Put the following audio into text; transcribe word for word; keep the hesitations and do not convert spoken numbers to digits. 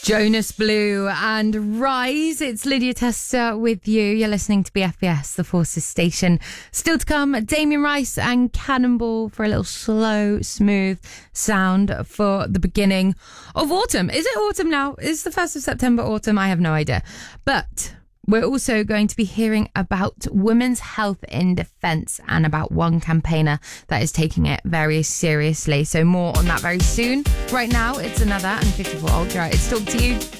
Jonas Blue and Rise. It's Lydia Tester with you. You're listening to B F B S, the Forces Station. Still to come, Damien Rice and Cannonball for a little slow, smooth sound for the beginning of autumn. Is it autumn now? Is the first of September autumn? I have no idea. But we're also going to be hearing about women's health in defence and about one campaigner that is taking it very seriously. So more on that very soon. Right now, it's another and fifty-four Ultra. It's Talk to You.